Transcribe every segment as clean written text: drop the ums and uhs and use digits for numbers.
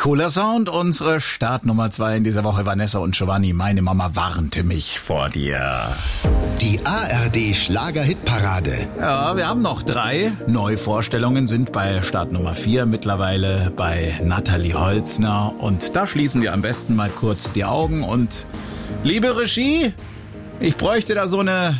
Cooler Sound, unsere Startnummer 2 in dieser Woche, Vanessa und Giovanni. Meine Mama warnte mich vor dir. Die ARD Schlager-Hitparade. Ja, wir haben noch 3 Neuvorstellungen, sind bei Startnummer 4 mittlerweile bei Nathalie Holzner. Und da schließen wir am besten mal kurz die Augen. Und liebe Regie, ich bräuchte da so eine...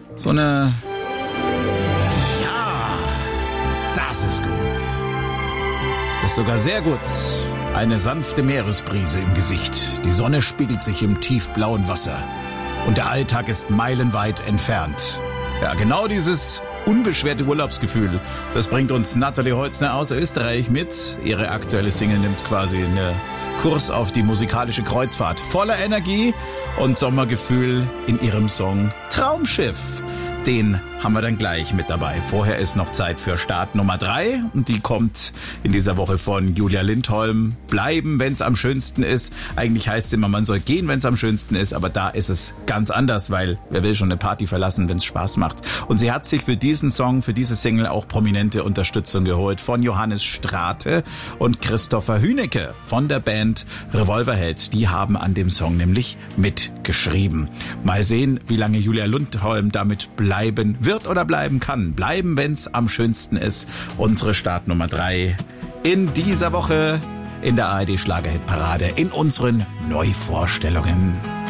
Ja, das ist gut. Das ist sogar sehr gut. Eine sanfte Meeresbrise im Gesicht. Die Sonne spiegelt sich im tiefblauen Wasser. Und der Alltag ist meilenweit entfernt. Ja, genau dieses unbeschwerte Urlaubsgefühl, das bringt uns Nathalie Holzner aus Österreich mit. Ihre aktuelle Single nimmt quasi einen Kurs auf die musikalische Kreuzfahrt. Voller Energie und Sommergefühl in ihrem Song Traumschiff. Den haben wir dann gleich mit dabei. Vorher ist noch Zeit für Start Nummer 3 und die kommt in dieser Woche von Julia Lindholm. Bleiben, wenn's am schönsten ist. Eigentlich heißt es immer, man soll gehen, wenn's am schönsten ist, aber da ist es ganz anders, weil wer will schon eine Party verlassen, wenn's Spaß macht. Und sie hat sich für diesen Song, für diese Single auch prominente Unterstützung geholt von Johannes Strate und Christopher Hünecke von der Band Revolverheld. Die haben an dem Song nämlich mitgeschrieben. Mal sehen, wie lange Julia Lindholm damit bleiben wird oder bleiben kann. Bleiben, wenn's am schönsten ist. Unsere Startnummer 3 in dieser Woche in der ARD Schlager-Hitparade in unseren Neuvorstellungen.